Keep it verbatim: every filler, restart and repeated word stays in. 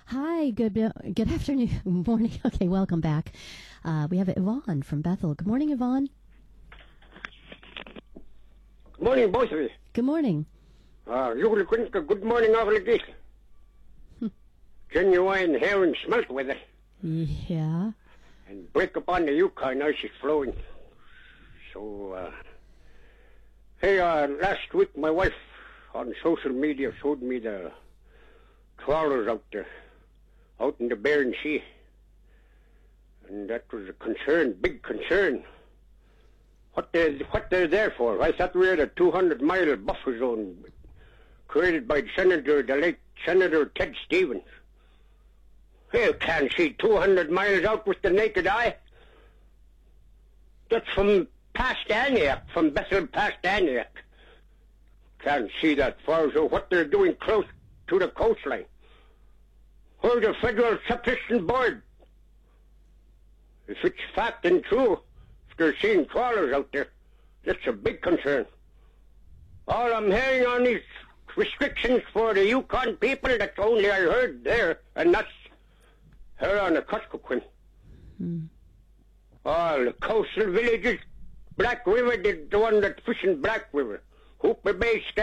Hi, good uh, good afternoon, morning. Okay, welcome back. Uh, we have Yvonne from Bethel. Good morning, Yvonne. Good morning, both of you. Good morning. Uh, you will drink a good morning off like this. Genuine herring smelt with it. Yeah. And break up on the Yukon ice is flowing. So, uh, hey, uh, last week my wife on social media showed me the trawlers out there, out in the Bering Sea. And that was a concern, big concern. What they what they're there for? I thought we had a two hundred mile buffer zone created by Senator, the late Senator Ted Stevens. You can't see two hundred miles out with the naked eye. That's from past Aniak, from Bethel past Aniak. Can't see that far, so what they're doing close to the coastline. Where's the Federal Subsistence Board? If it's fact and true, if they're seeing trawlers out there, that's a big concern. All I'm hearing on these restrictions for the Yukon people, that's only I heard there, and that's here on the Kuskokwim. Hmm. All the coastal villages, Black River, the, the one that's fishing Black River. Hooper Bay,